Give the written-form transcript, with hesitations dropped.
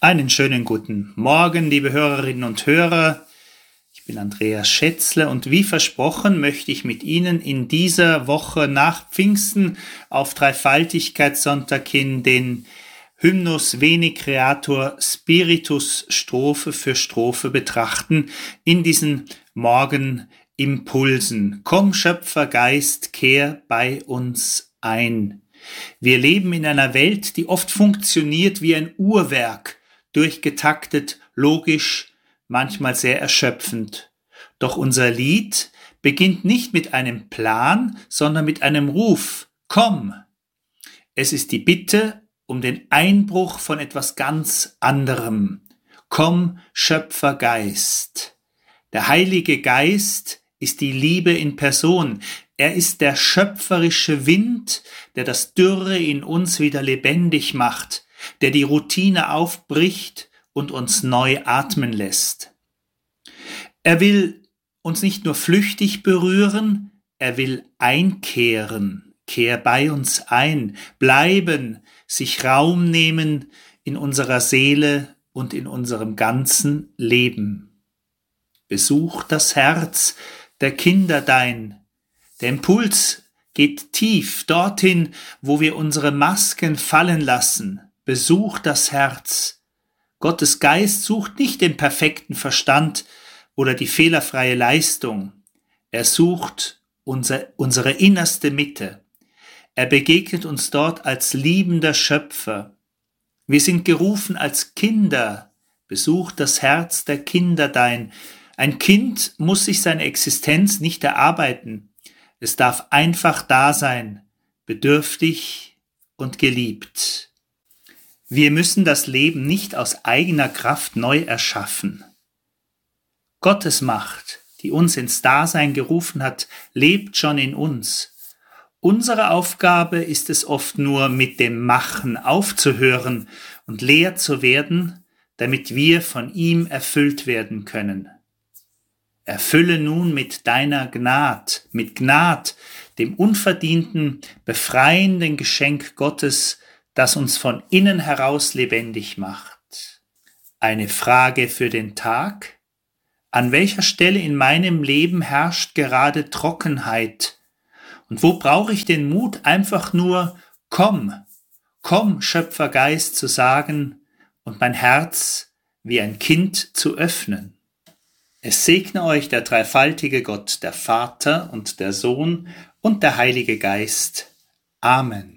Einen schönen guten Morgen, liebe Hörerinnen und Hörer. Ich bin Andreas Schätzle und wie versprochen möchte ich mit Ihnen in dieser Woche nach Pfingsten auf Dreifaltigkeitssonntag hin den Hymnus Veni Creator Spiritus Strophe für Strophe betrachten in diesen Morgenimpulsen. Komm, Schöpfergeist, kehr bei uns ein. Wir leben in einer Welt, die oft funktioniert wie ein Uhrwerk, durchgetaktet, logisch, manchmal sehr erschöpfend. Doch unser Lied beginnt nicht mit einem Plan, sondern mit einem Ruf. Komm! Es ist die Bitte um den Einbruch von etwas ganz anderem. Komm, Schöpfergeist! Der Heilige Geist ist die Liebe in Person. Er ist der schöpferische Wind, der das Dürre in uns wieder lebendig macht, der die Routine aufbricht und uns neu atmen lässt. Er will uns nicht nur flüchtig berühren, er will einkehren. Kehr bei uns ein, bleiben, sich Raum nehmen in unserer Seele und in unserem ganzen Leben. Besuch das Herz der Kinder dein. Der Impuls geht tief dorthin, wo wir unsere Masken fallen lassen. Besuch das Herz. Gottes Geist sucht nicht den perfekten Verstand oder die fehlerfreie Leistung. Er sucht unsere innerste Mitte. Er begegnet uns dort als liebender Schöpfer. Wir sind gerufen als Kinder. Besuch das Herz der Kinder dein. Ein Kind muss sich seine Existenz nicht erarbeiten. Es darf einfach da sein, bedürftig und geliebt. Wir müssen das Leben nicht aus eigener Kraft neu erschaffen. Gottes Macht, die uns ins Dasein gerufen hat, lebt schon in uns. Unsere Aufgabe ist es oft nur, mit dem Machen aufzuhören und leer zu werden, damit wir von ihm erfüllt werden können. Erfülle nun mit deiner Gnad, mit Gnad, dem unverdienten, befreienden Geschenk Gottes, das uns von innen heraus lebendig macht. Eine Frage für den Tag: An welcher Stelle in meinem Leben herrscht gerade Trockenheit? Und wo brauche ich den Mut, einfach nur komm, komm, Schöpfergeist zu sagen und mein Herz wie ein Kind zu öffnen? Es segne euch der dreifaltige Gott, der Vater und der Sohn und der Heilige Geist. Amen.